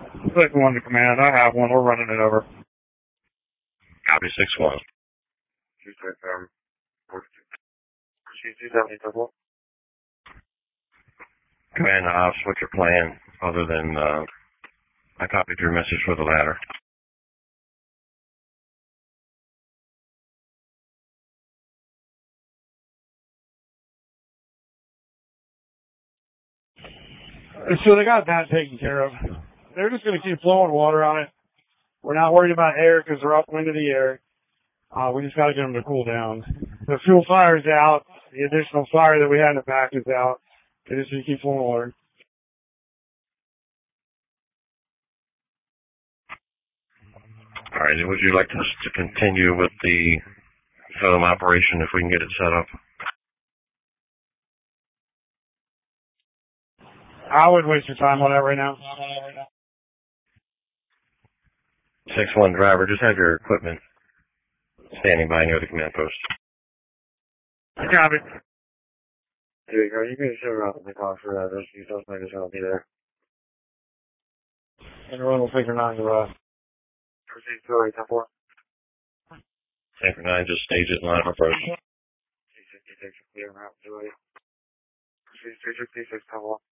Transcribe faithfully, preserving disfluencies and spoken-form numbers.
six one to command. I have one. We're running it over. Copy six one. two six um, proceed two seventy double. Command to ops, what's your plan other than, uh, I copied your message for the ladder. So they got that taken care of. They're just going to keep flowing water on it. We're not worried about air because they're upwind of the air. Uh, we just got to get them to cool down. The fuel fire's out. The additional fire that we had in the back is out. They just need to keep flowing water. All right, would you like us to continue with the film operation if we can get it set up? I wouldn't waste your time on that right now. six one driver, just have your equipment standing by near the command post. Copy. There you go. You can show up the car for that. Those details might just not be there. And we're on figure nine to uh Proceed two eight four. Sanford nine, just stage it and line of approach. two sixty-six clear route two eight. Proceed two sixty-six double.